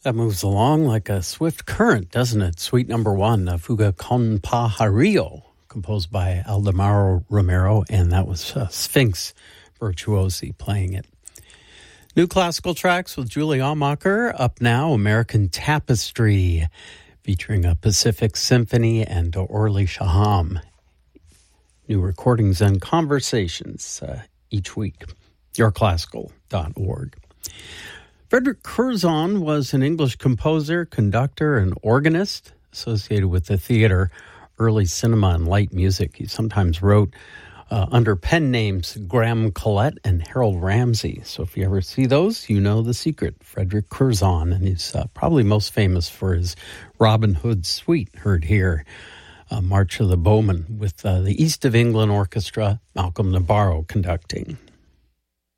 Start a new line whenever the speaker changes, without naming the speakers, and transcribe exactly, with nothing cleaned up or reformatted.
That moves along like a swift current, doesn't it? Suite number one, uh, Fuga con Pajarillo, composed by Aldemaro Romero, and that was uh, Sphinx Virtuosi playing it. New classical tracks with Julie Almacher. Up now, American Tapestry, featuring a Pacific Symphony and Orly Shaham. New recordings and conversations uh, each week. your classical dot org. Frederick Curzon was an English composer, conductor, and organist associated with the theater, early cinema, and light music. He sometimes wrote uh, under pen names Graham Collette and Harold Ramsey. So if you ever see those, you know the secret. Frederick Curzon, and he's uh, probably most famous for his Robin Hood suite, heard here, uh, March of the Bowmen, with uh, the East of England Orchestra, Malcolm Nabarro conducting.